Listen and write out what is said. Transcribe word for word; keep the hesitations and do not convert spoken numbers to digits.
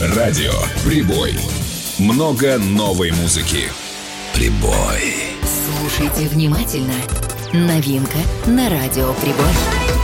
Радио Прибой. Много новой музыки. Прибой. Слушайте внимательно. Новинка на Радио Прибой.